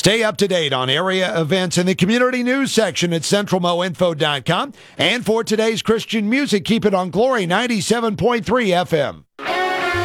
Stay up to date on area events in the community news section at centralmoinfo.com. And for today's Christian music, keep it on Glory 97.3 FM.